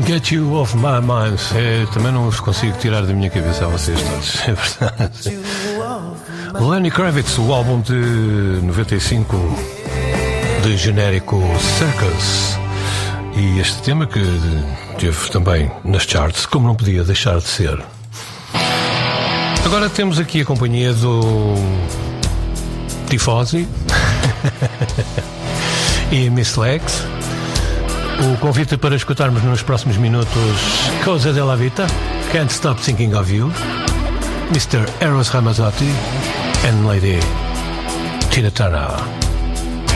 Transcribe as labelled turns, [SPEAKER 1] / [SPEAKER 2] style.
[SPEAKER 1] Get You Off My Mind. Também não os consigo tirar da minha cabeça a vocês todos. É verdade. Lenny Kravitz, o álbum de 95 de genérico Circus. E este tema que teve também nas charts, como não podia deixar de ser. Agora temos aqui a companhia do Tifosi e Miss Legs. O convite para escutarmos nos próximos minutos Cosa della Vita, Can't Stop Thinking of You, Mr. Eros Ramazzotti and Lady Tina Turner.